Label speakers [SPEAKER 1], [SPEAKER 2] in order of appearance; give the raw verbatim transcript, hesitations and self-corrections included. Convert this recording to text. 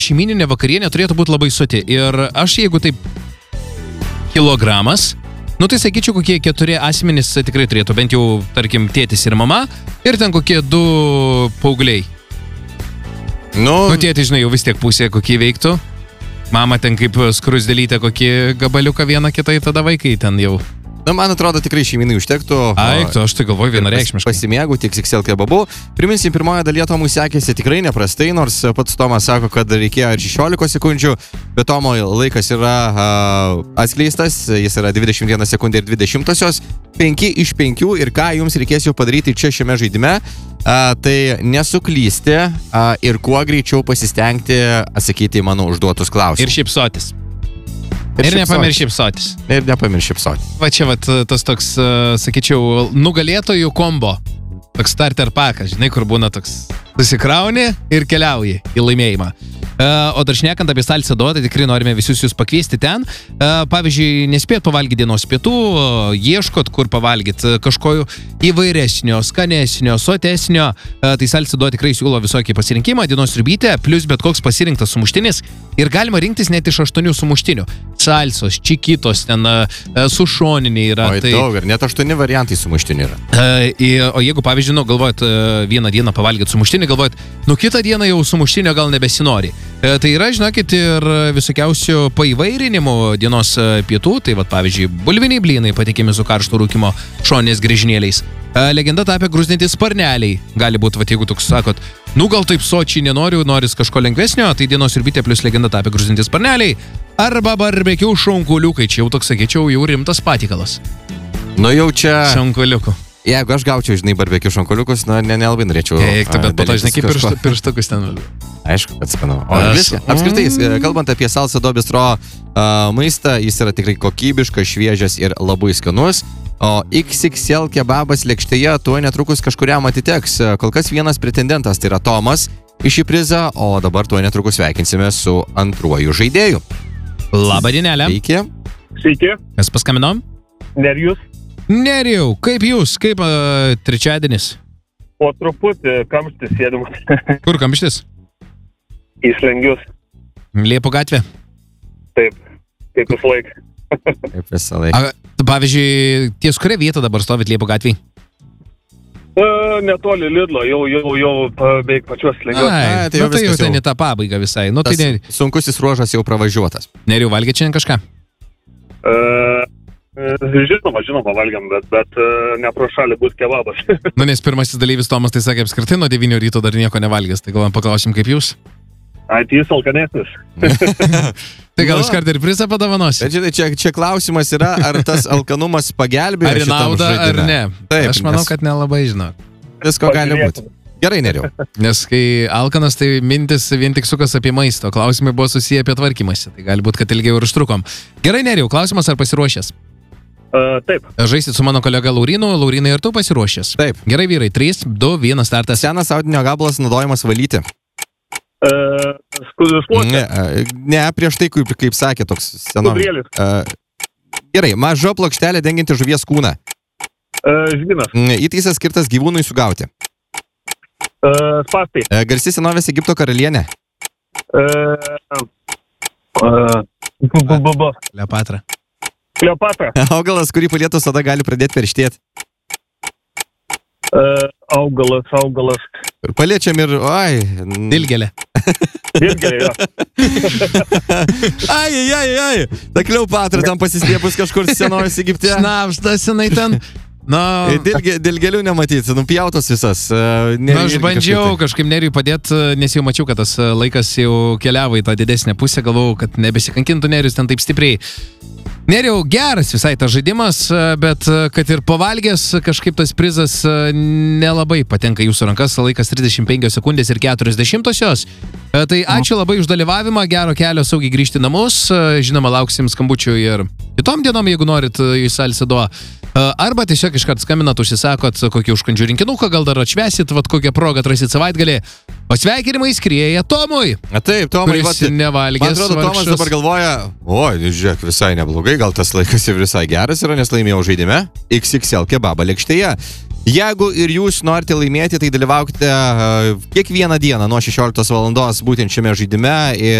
[SPEAKER 1] šeimyninė vakarienė turėtų būti labai soti. Ir aš, jeigu taip kilogramas, nu tai sakyčiau, kokie keturi asmenys tikrai turėtų, bent jau, tarkim, tėtis ir mama, ir ten kokie du paaugliai.
[SPEAKER 2] Nu,
[SPEAKER 1] nu tėtis, žinai, jau vis tiek pusė kokie veiktų. Mama ten kaip skrusdelytė kokį gabaliuką vieną kitai, tada vaikai ten jau.
[SPEAKER 2] Na, man atrodo, tikrai šeiminai užtektų.
[SPEAKER 1] Aiktų, aš tai galvoju vienareikšmiškai.
[SPEAKER 2] Pasimėgų tik iks iks el kebabu. Priminsim, pirmoje dalyje Tomui sekėsi tikrai neprastai, nors pats Tomas sako, kad reikėjo ir šešiolikos sekundžių, bet Tomo laikas yra uh, atskleistas, jis yra dvidešimt viena sekundė ir dvidešimtosios, penki iš penkių ir ką jums reikės jau padaryti čia šiame žaidime, uh, tai nesuklysti uh, ir kuo greičiau pasistengti atsakyti į mano užduotus klausimus.
[SPEAKER 1] Ir šypsotis. Ir, ir nepamirš šypsotis.
[SPEAKER 2] Ir nepamirš šypsotis.
[SPEAKER 1] Va čia vat, tas toks, sakyčiau, nugalėtojų kombo. Toks starter pakas, žinai, kur būna toks susikrauni ir keliauji į laimėjimą. O dar šnekant apie Salsa Do, tai tikrai norime visus jūs pakviesti ten. Pavyzdžiui, nespėt pavalgyti dienos pietų, ieškot, kur pavalgyti kažko įvairesnio, skanesnio, sotesnio. Tai Salsa Do tikrai siūlo visokį pasirinkimą, dienos sriubytė, plus bet koks pasirinktas sumuštinis. Ir galima rinktis net iš aštuonių sumuštinių. Salsos, čikitos, ten sušoniniai yra.
[SPEAKER 2] Oi,
[SPEAKER 1] tai...
[SPEAKER 2] daug, ir net aštuoni variantai sumuštinių yra.
[SPEAKER 1] O jeigu, pavyzdžiui, nu, galvojat vieną dieną pavalgyti sumuštinį, galvojat, nu kitą dieną jau sumuštinio gal nebesinori. Tai yra, žinokit, ir visokiausių paįvairinimų dienos pietų, tai vat, pavyzdžiui, bulviniai blynai patikimi su karšto rūkimo šonės grįžinėliais. Legenda tapę grūzdinti sparneliai. Gali būti, vat, jeigu toks sakot, nu gal taip sočiai nenoriu, noris kažko lengvesnio, tai dienos sriubytė plus legenda tapę grūzdinti sparneliai. Arba barbekių šonkuliukai, čia jau toks, sakyčiau, jau rimtas patikalas.
[SPEAKER 2] Nu jau čia...
[SPEAKER 1] Šonkuliukų.
[SPEAKER 2] Jeigu aš gaučiau, žinai, barbekių šonkoliukus, nu, ne, nelabai norėčiau.
[SPEAKER 1] Eik, tu, bet po to, žinai, kaip pirštu, pirštukus ten.
[SPEAKER 2] Aišku, kad skanu. O viską. Apskritai, kalbant apie Salsa Do bistro uh, maistą, jis yra tikrai kokybiškas, šviežias ir labai skanus. O iks iks el kebabas lėkštėje tuo netrukus kažkuriam atiteks. Kol kas vienas pretendentas, tai yra Tomas iš šį prizą, o dabar tuo netrukus sveikinsime su antruoju žaidėju.
[SPEAKER 1] Labą dienelę.
[SPEAKER 2] Sveiki.
[SPEAKER 3] Sveiki.
[SPEAKER 1] Mes paskaminom?
[SPEAKER 3] Nerijus.
[SPEAKER 1] Nerijau, kaip jūs, kaip uh, trečiadienis?
[SPEAKER 3] Po truputį kamštis sėdimas.
[SPEAKER 1] Kur kamštis?
[SPEAKER 3] Į Slengius.
[SPEAKER 1] Liepų gatvė?
[SPEAKER 3] Taip, kaip visą laiką.
[SPEAKER 2] Kaip visą laiką.
[SPEAKER 1] A, pavyzdžiui, ties kuria vieta dabar stovit Liepų gatvėj?
[SPEAKER 3] Uh, netoli Lidlo, jau, jau, jau beveik pačios Slengius.
[SPEAKER 1] Ai,
[SPEAKER 2] tai jau
[SPEAKER 1] nu, tai jau
[SPEAKER 2] viskas
[SPEAKER 1] ten
[SPEAKER 2] jau.
[SPEAKER 1] į tą pabaigą visai. Nu,
[SPEAKER 2] Tas
[SPEAKER 1] tai ne...
[SPEAKER 2] sunkusis ruožas jau pravažiuotas.
[SPEAKER 1] Nerijau, valgėt šiandien kažką?
[SPEAKER 3] Uh, žinoma, žinoma, valgiam, bet, bet uh, ne pro šalį būt kebabas.
[SPEAKER 1] Nu, nes pirmasis dalyvis Tomas tai sakė apskritai nuo devynių ryto dar nieko nevalgęs. Tai galvam paklausim, kaip jūs?
[SPEAKER 3] Ai, tai jis alkanesnis.
[SPEAKER 1] Tai gal
[SPEAKER 2] Nu.
[SPEAKER 1] iš karto ir prizą padovanosi?
[SPEAKER 2] Bet žinai, čia, čia klausimas yra, ar tas alkanumas pagelbėjo
[SPEAKER 1] Ar į
[SPEAKER 2] šitam
[SPEAKER 1] naudą, ar
[SPEAKER 2] žaidime.
[SPEAKER 1] ne?
[SPEAKER 2] Taip,
[SPEAKER 1] Aš manau,
[SPEAKER 2] nes
[SPEAKER 1] kad nelabai žinau.
[SPEAKER 2] visko gali būti. Gerai, Nerijau.
[SPEAKER 1] Nes kai alkanas, tai mintis vien tik sukas apie maisto. Klausimai buvo susiję apie tvarkymąsi. Tai gali būti, kad ilgiau ir užtrukom. Gerai, Nerijau, klausimas ar pasiruošęs?
[SPEAKER 3] Uh, taip.
[SPEAKER 1] Žaisit su mano kolega Laurinu. Laurinai, ar tu pasiruošęs?
[SPEAKER 2] Taip.
[SPEAKER 1] Gerai, vyrai. trys, du, vienas startas.
[SPEAKER 2] Senas audinio gabalas naudojamas valyti.
[SPEAKER 3] Uh, Skuduršluotė.
[SPEAKER 2] Ne, ne, prieš tai, kaip, kaip sakė toks senovės.
[SPEAKER 3] Skudurėlis.
[SPEAKER 2] Uh, gerai, maža plokštelė dengianti žuvies kūną.
[SPEAKER 3] Uh, žvynas.
[SPEAKER 2] Įtaisas skirtas gyvūnui sugauti.
[SPEAKER 3] Uh, spastai.
[SPEAKER 2] Uh, garsi senovės Egipto karalienė.
[SPEAKER 3] Uh, uh, bu, bu, bu.
[SPEAKER 1] Kleopatra.
[SPEAKER 3] Kleopatra.
[SPEAKER 2] Augalas, kurį palietus tada gali pradėti perštėti.
[SPEAKER 3] Uh, augalas, augalas.
[SPEAKER 2] Ir paliečiam ir, oi.
[SPEAKER 1] Dilgelė.
[SPEAKER 3] Dilgelė, jo.
[SPEAKER 2] Ai, ai, ai, ai. Ta Kleopatra tam pasislėpus kažkur senovės Egipte.
[SPEAKER 1] Snapštas, jinai ten. Na,
[SPEAKER 2] Dilge, dilgelių nematyti, nupjautos visas. Uh, ne,
[SPEAKER 1] na, aš
[SPEAKER 2] irgi
[SPEAKER 1] bandžiau
[SPEAKER 2] kažkaip
[SPEAKER 1] kažkaip Nerijui padėti, nes jau mačiau, kad tas laikas jau keliavo į tą didesnę pusę, galvau, kad nebesikankintų Nerijus ten taip stipriai. Nerijau, geras visai tas žaidimas, bet kad ir pavalgęs, kažkaip tas prizas nelabai patenka jūsų rankas, laikas trisdešimt penkios sekundės ir keturiasdešimtosios. Tai ačiū labai už dalyvavimą, gero kelio saugiai grįžti į namus, žinoma, lauksim skambučių ir kitom dienom, jeigu norit į Salsa Do. Arba tiesiog iškart skambinat, užsisakot kokį užkandžių rinkinuką, gal dar atšvesit, vat kokią progą atrasit savaitgalį. O sveikinimai skrieja Tomui,
[SPEAKER 2] A, taip, Tomai,
[SPEAKER 1] kuris
[SPEAKER 2] vat,
[SPEAKER 1] nevalgęs.
[SPEAKER 2] man atrodo, Tomas
[SPEAKER 1] vargšas.
[SPEAKER 2] dabar galvoja, oi, žiūrėk, visai neblogai, gal tas laikas ir visai geras yra, nes laimėjau žaidime iks iks el kebabą lėkštėje. Jeigu ir jūs norite laimėti, tai dalyvaukite uh, kiekvieną dieną nuo šešioliktos valandos būtent šiame žaidime. Ir